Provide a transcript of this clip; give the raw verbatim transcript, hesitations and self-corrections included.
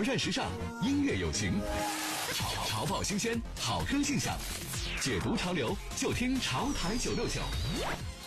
玩转时尚，音乐有情，潮潮爆新鲜，好歌尽享，解读潮流就听潮台九六九。